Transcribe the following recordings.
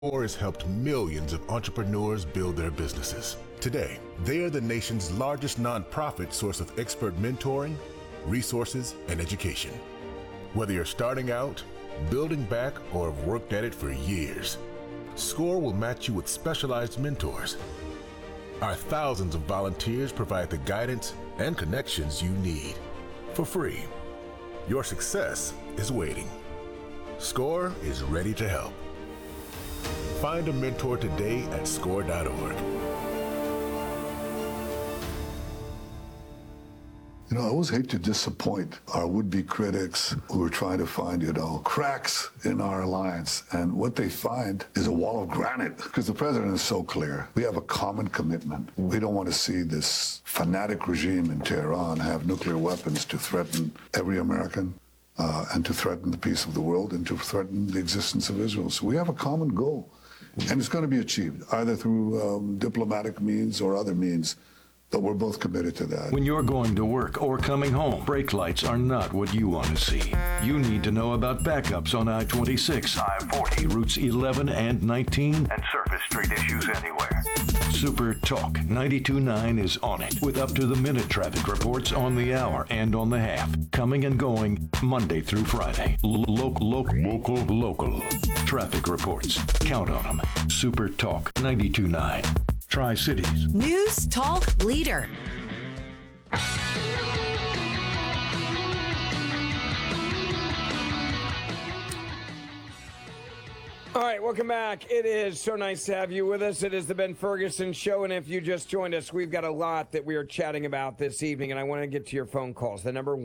SCORE has helped millions of entrepreneurs build their businesses. Today, they are the nation's largest nonprofit source of expert mentoring, resources, and education. Whether you're starting out, building back, or have worked at it for years, SCORE will match you with specialized mentors. Our thousands of volunteers provide the guidance and connections you need for free. Your success is waiting. SCORE is ready to help. Find a mentor today at SCORE.org. I always hate to disappoint our would-be critics who are trying to find, cracks in our alliance. And what they find is a wall of granite, because the president is so clear. We have a common commitment. We don't want to see this fanatic regime in Tehran have nuclear weapons to threaten every American, and to threaten the peace of the world, and to threaten the existence of Israel. So we have a common goal, and it's going to be achieved, either through diplomatic means or other means. But we're both committed to that. When you're going to work or coming home, brake lights are not what you want to see. You need to know about backups on I-26, I-40, routes 11 and 19, and surface street issues anywhere. Super Talk 92.9 is on it, with up-to-the-minute traffic reports on the hour and on the half, coming and going Monday through Friday. Local traffic reports. Count on them. Super Talk 92.9. Tri-Cities. News Talk Leader. All right, welcome back. It is so nice to have you with us. It is the Ben Ferguson Show, and if you just joined us, we've got a lot that we are chatting about this evening, and I want to get to your phone calls. The number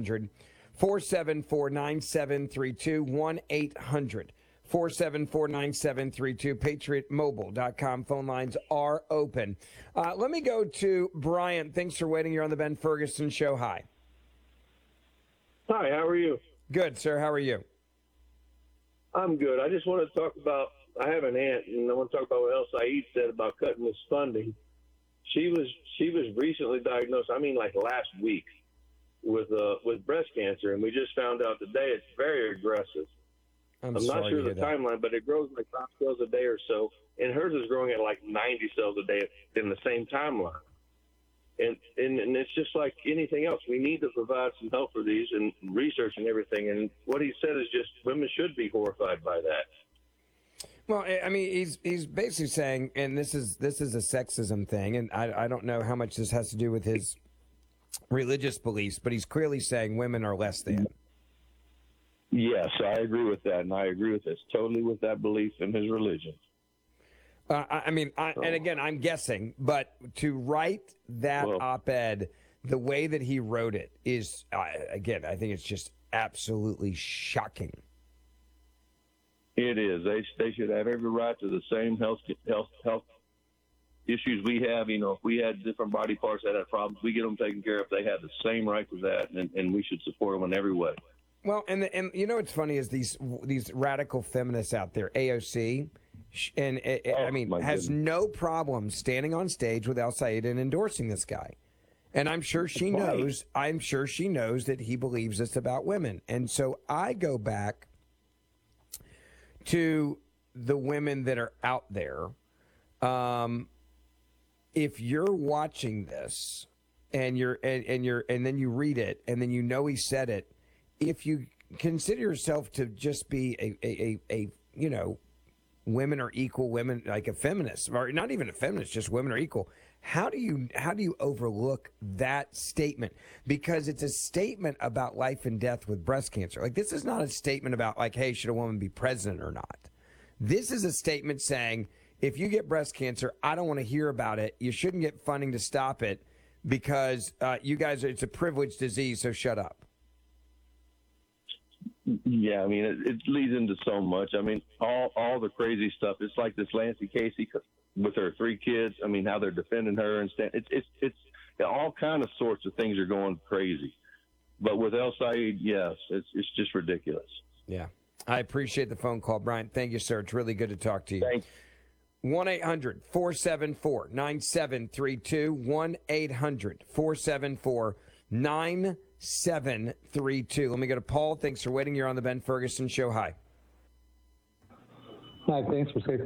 1-800-474-9732, 1-800-474-9732. PatriotMobile.com. Phone lines are open. Let me go to Brian. Thanks for waiting. You're on the Ben Ferguson Show. Hi. Hi, how are you? Good, sir. How are you? I'm good. I just want to talk about, I have an aunt, and I want to talk about what El Said said about cutting this funding. She was recently diagnosed, like last week, with breast cancer, and we just found out today it's very aggressive. I'm not sure the timeline, but it grows like 5 cells a day or so, and hers is growing at like 90 cells a day in the same timeline. And it's just like anything else. We need to provide some help for these and research and everything. And what he said is just women should be horrified by that. Well, he's basically saying, and this is a sexism thing, and I don't know how much this has to do with his religious beliefs, but he's clearly saying women are less than. Yes, I agree with that, and I agree with this totally with that belief in his religion. And again, I'm guessing, but to write that op-ed the way that he wrote it is, again, I think it's just absolutely shocking. It is. They should have every right to the same health issues we have. If we had different body parts that had problems, we get them taken care of. They have the same right to that, and we should support them in every way. Well, and what's funny is these radical feminists out there, AOC. And has no problem standing on stage with El Said and endorsing this guy. And I'm sure she knows. I'm sure she knows that he believes this about women. And so I go back to the women that are out there. If you're watching this and then you read it and then he said it, if you consider yourself to just be a women are equal, women like a feminist, or not even a feminist, just women are equal. How do you overlook that statement? Because it's a statement about life and death with breast cancer. Like, this is not a statement about like, hey, should a woman be president or not? This is a statement saying, if you get breast cancer, I don't want to hear about it. You shouldn't get funding to stop it because you guys, it's a privileged disease, so shut up. Yeah, it leads into so much. All the crazy stuff. It's like this Lancey Casey with her 3 kids. How they're defending her and it's all kind of sorts of things are going crazy. But with El Said, yes, it's just ridiculous. Yeah, I appreciate the phone call, Brian. Thank you, sir. It's really good to talk to you. Thanks. 1-800-474-9732. 1-800-474-9732. Let me go to Paul. Thanks for waiting. You're on the Ben Ferguson Show. Hi. Hi, thanks for taking